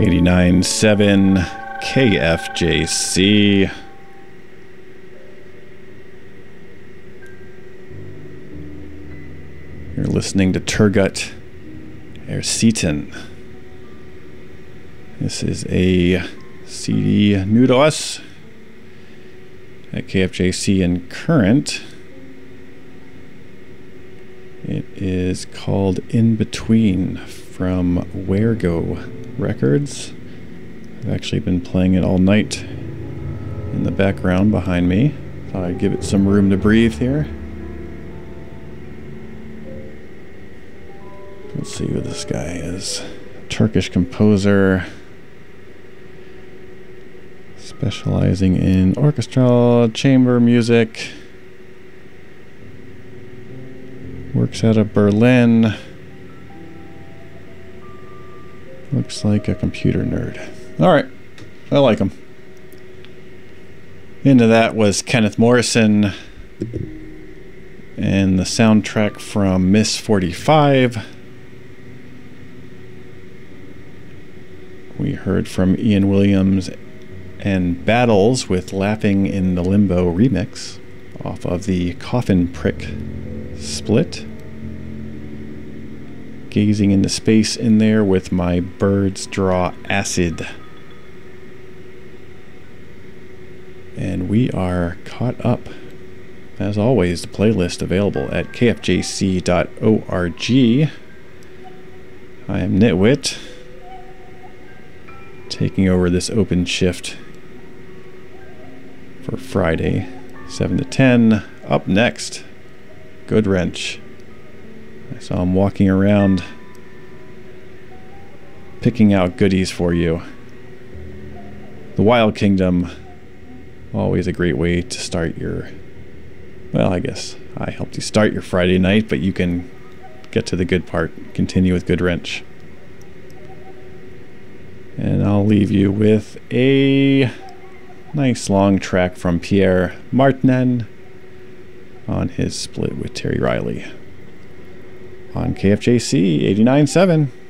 89.7 KFJC. You're listening to Turgut Ercetin. This is a CD new to us at KFJC and current. It is called In Between from Wherego Records. I've actually been playing it all night in the background behind me. Thought I'd give it some room to breathe here. Let's see who this guy is. Turkish composer specializing in orchestral chamber music. Works out of Berlin. Looks like a computer nerd. Alright, I like him. Into that was Kenneth Morrison and the soundtrack from Miss 45. We heard from Ian Williams and Battles with Laughing in the Limbo remix off of the Coffin Prick split. Gazing into Space in there with My Birds Draw Acid. And we are caught up. As always, the playlist available at kfjc.org. I am Nitwit, taking over this open shift for Friday, 7 to 10. Up next, Good Wrench. I saw him walking around picking out goodies for you. The Wild Kingdom, always a great way to start your, well, I guess I helped you start your Friday night, but you can get to the good part, continue with Good Wrench. And I'll leave you with a nice long track from Pierre Martinen on his split with Terry Riley on KFJC 89.7.